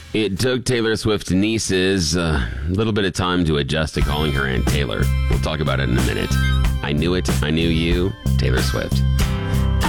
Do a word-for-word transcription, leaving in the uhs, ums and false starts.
It took Taylor Swift's nieces a little bit of time to adjust to calling her Aunt Taylor. We'll talk about it in a minute. I knew it. I knew you. Taylor Swift.